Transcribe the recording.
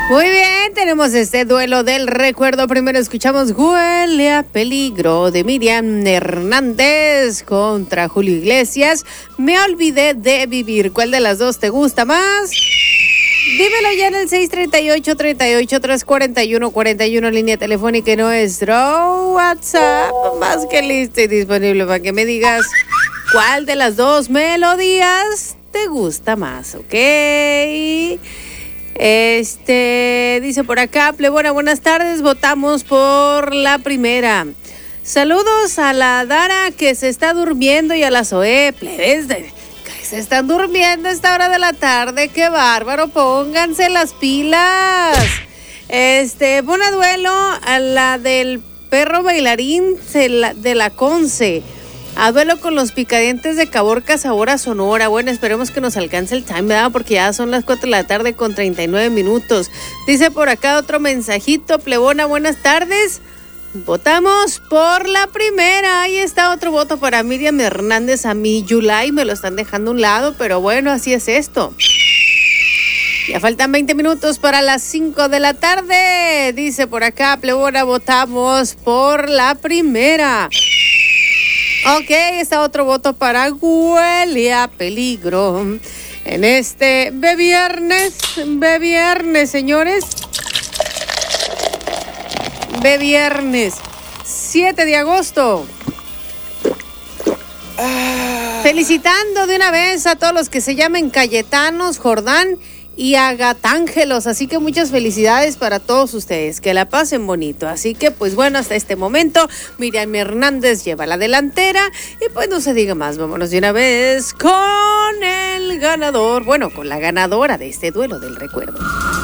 Muy bien, tenemos este duelo del recuerdo. Primero escuchamos Huele a Peligro de Miriam Hernández contra Julio Iglesias. Me olvidé de vivir. ¿Cuál de las dos te gusta más? Dímelo ya en el 638-38-341-41, línea telefónica y nuestro WhatsApp. Más que listo y disponible para que me digas cuál de las dos melodías te gusta más, ¿ok? Dice por acá, plebona, buenas tardes, votamos por la primera. Saludos a la Dara que se está durmiendo y a la Zoe, plebes, que se están durmiendo a esta hora de la tarde, qué bárbaro, pónganse las pilas. Pon a duelo a la del perro bailarín de la Conce. A duelo con los picadientes de Caborca, sabor a Sonora. Bueno, esperemos que nos alcance el time, ¿verdad? Porque ya son las 4 de la tarde con 39 minutos. Dice por acá otro mensajito. Plebona, buenas tardes. Votamos por la primera. Ahí está otro voto para Miriam Hernández. A mí, Yulai, me lo están dejando a un lado, pero bueno, así es esto. Ya faltan 20 minutos para las 5 de la tarde. Dice por acá, plebona, votamos por la primera. Ok, está otro voto para Huele a Peligro. En este viernes, señores. Viernes 7 de agosto. Felicitando de una vez a todos los que se llamen Cayetanos, Jordán y Agatángelos, así que muchas felicidades para todos ustedes, que la pasen bonito. Así que pues bueno, hasta este momento Miriam Hernández lleva la delantera y pues no se diga más, vámonos de una vez con el ganador, bueno, con la ganadora de este duelo del recuerdo.